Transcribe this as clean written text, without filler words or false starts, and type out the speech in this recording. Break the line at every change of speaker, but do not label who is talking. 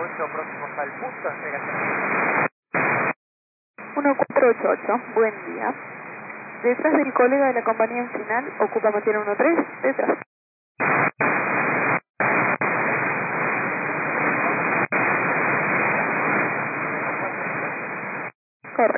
1488, próximos al punto, entrega.
1488, buen día. Detrás del colega de la compañía final, ocupa Matera 13, detrás.